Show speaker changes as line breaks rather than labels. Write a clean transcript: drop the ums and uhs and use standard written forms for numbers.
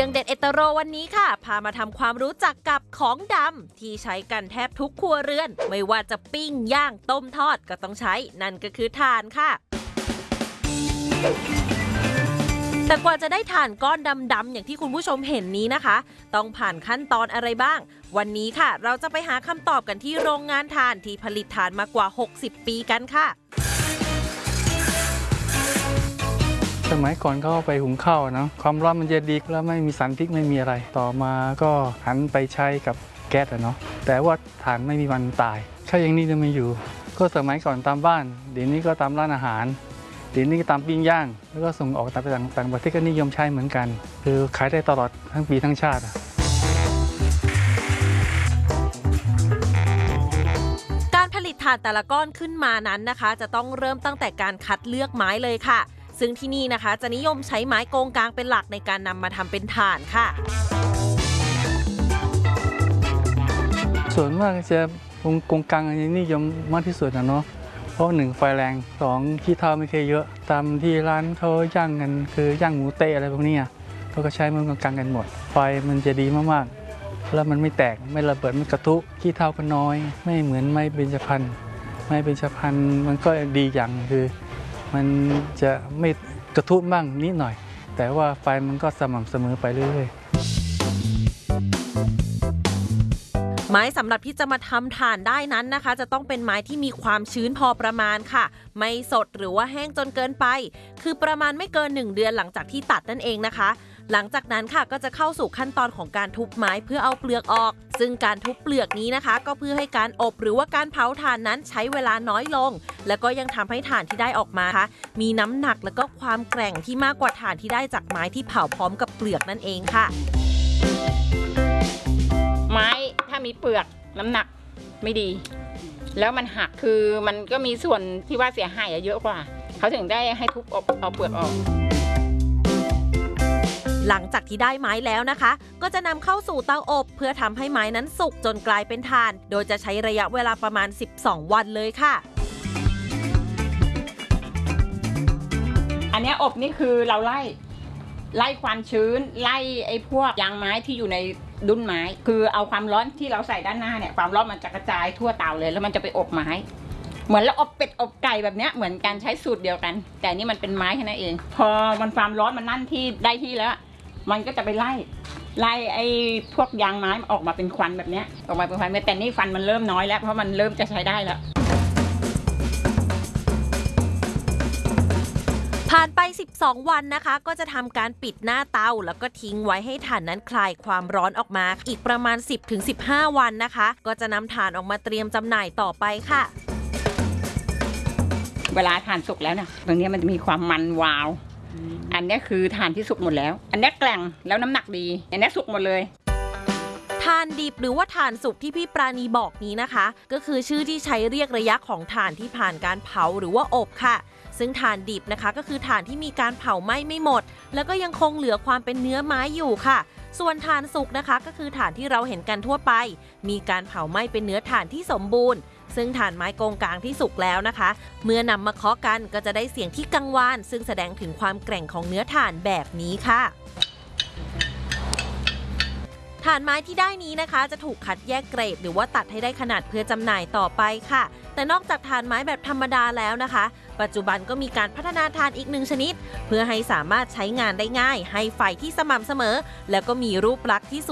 รื่องเด็ดเอตโรวันนี้ค่ะพามาทำความรู้จักกับของดำที่ใช้กันแทบทุกครัวเรือนไม่ว่าจะปิ้งย่างต้มทอดก็ต้องใช้นั่นก็คือถ่านค่ะแต่กว่าจะได้ถ่านก้อนดำๆอย่างที่คุณผู้ชมเห็นนี้นะคะต้องผ่านขั้นตอนอะไรบ้างวันนี้ค่ะเราจะไปหาคำตอบกันที่โรงงานถ่านที่ผลิตถ่านมากว่า60ปีกันค่ะ
สมัยก่อนก็ไปหุงข้าวเนาะความร้อนมันจะดีแล้วไม่มีสารพิษไม่มีอะไรต่อมาก็หันไปใช้กับแก๊สเนาะแต่ว่าถ่านไม่มีวันตายถ้าอย่างนี้จะไม่อยู่ก็สมัยก่อนตามบ้านเดี๋ยวนี้ก็ตามร้านอาหารเดี๋ยวนี้ก็ตามปิ้งย่างแล้วก็ส่งออกต่างประเทศก็นิยมใช้เหมือนกันคือขายได้ตลอดทั้งปีทั้งชาติ
การผลิตถ่านแต่ละก้อนขึ้นมานั้นนะคะจะต้องเริ่มตั้งแต่การคัดเลือกไม้เลยค่ะซึ่งที่นี่นะคะจะนิยมใช้ไม้โกงกลางเป็นหลักในการนำมาทำเป็นถ่านค่ะ
ส่วนมากจะโกงกลางอันนี้นิยมมากที่สุดนะเนาะเพราะ1ไฟแรง2ขี้เถ้าไม่เคยเยอะตามที่ร้านเขาย่างกันคือย่างหมูเตะอะไรพวกนี้เขาก็ใช้ไม้โกงกลางกันหมดไฟมันจะดีมากๆแล้วมันไม่แตกไม่ระเบิดไม่กระทุขี้เถ้าก็น้อยไม่เหมือนไม้เบญจพรรณไม้เบญจพรรณมันก็ดีอย่างคือมันจะไม่กระทุบ้างนิดหน่อยแต่ว่าไฟมันก็สม่ำเสมอไปเรื่อย
ๆไม้สำหรับที่จะมาทำถ่านได้นั้นนะคะจะต้องเป็นไม้ที่มีความชื้นพอประมาณค่ะไม่สดหรือว่าแห้งจนเกินไปคือประมาณไม่เกิน1 เดือนหลังจากที่ตัดนั่นเองนะคะหลังจากนั้นค่ะก็จะเข้าสู่ขั้นตอนของการทุบไม้เพื่อเอาเปลือกออกซึ่งการทุบเปลือกนี้นะคะก็เพื่อให้การอบหรือว่าการเผาถ่านนั้นใช้เวลาน้อยลงแล้วก็ยังทำให้ถ่านที่ได้ออกมาค่ะมีน้ำหนักและก็ความแกร่งที่มากกว่าถ่านที่ได้จากไม้ที่เผาพร้อมกับเปลือกนั่นเองค่ะ
ไม้ถ้ามีเปลือกน้ำหนักไม่ดีแล้วมันหักคือมันก็มีส่วนที่ว่าเสียหายเยอะกว่าเขาถึงได้ให้ทุบเอาเปลือกออก
หลังจากที่ได้ไม้แล้วนะคะก็จะนำเข้าสู่เตาอบเพื่อทำให้ไม้นั้นสุกจนกลายเป็นถ่านโดยจะใช้ระยะเวลาประมาณ12 วันเลยค่ะ
อันนี้อบนี่คือเราไล่ความชื้นไล่ไอ้พวกยางไม้ที่อยู่ในดุ้นไม้คือเอาความร้อนที่เราใส่ด้านหน้าเนี่ยความร้อนมันจะกระจายทั่วเตาเลยแล้วมันจะไปอบไม้เหมือนเราอบเป็ดอบไก่แบบนี้เหมือนกันใช้สูตรเดียวกันแต่นี่มันเป็นไม้แค่นั้นเองพอมันความร้อนมันนั่นที่ได้ที่แล้วมันก็จะไปไล่ไอ้พวกยางไม้ออกมาเป็นควันแบบนี้ออกมาเป็นควันแต่นี่ฟันมันเริ่มน้อยแล้วเพราะมันเริ่มจะใช้ได้แล้ว
ผ่านไป12 วันนะคะก็จะทำการปิดหน้าเตาแล้วก็ทิ้งไว้ให้ถ่านนั้นคลายความร้อนออกมาอีกประมาณ 10-15 วันนะคะก็จะนำถ่านออกมาเตรียมจำหน่ายต่อไปค่ะ
เวลาถ่านสุกแล้วเนี่ยตรงนี้มันจะมีความมันวาวอันนี้คือถ่านที่สุกหมดแล้วอันนี้แกร่งแล้วน้ำหนักดีอันนี้สุกหมดเลย
ถ่านดิบหรือว่าถ่านสุกที่พี่ปราณีบอกนี้นะคะก็คือชื่อที่ใช้เรียกระยะของถ่านที่ผ่านการเผาหรือว่าอบค่ะซึ่งถ่านดิบนะคะก็คือถ่านที่มีการเผาไหม้ไม่หมดแล้วก็ยังคงเหลือความเป็นเนื้อไม้อยู่ค่ะส่วนถ่านสุกนะคะก็คือถ่านที่เราเห็นกันทั่วไปมีการเผาไหม้เป็นเนื้อถ่านที่สมบูรณ์ซึ่งถ่านไม้โกงกลางที่สุกแล้วนะคะเมื่อนำมาเคาะกันก็จะได้เสียงที่กังวานซึ่งแสดงถึงความแกร่งของเนื้อถ่านแบบนี้ค่ะถ่านไม้ที่ได้นี้นะคะจะถูกคัดแยกเกรดหรือว่าตัดให้ได้ขนาดเพื่อจำหน่ายต่อไปค่ะแต่นอกจากถ่านไม้แบบธรรมดาแล้วนะคะปัจจุบันก็มีการพัฒนาถ่านอีก1 ชนิดเพื่อให้สามารถใช้งานได้ง่ายให้ไฟที่สม่ำเสมอแล้วก็มีรูปลักษณ์ที่สวย